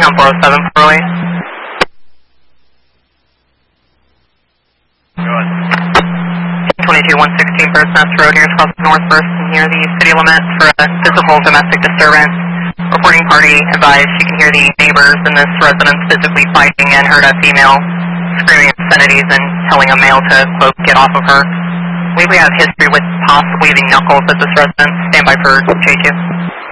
down 407 408. Go ahead. 22-116 Bird's Nest Road, near across North First, near the city limits for a physical domestic disturbance. Reporting party advised she can hear the neighbors in this residence physically fighting and heard a female screaming obscenities and telling a male to, quote, get off of her. We have history with possibly the knuckles at this residence. Stand by for J2.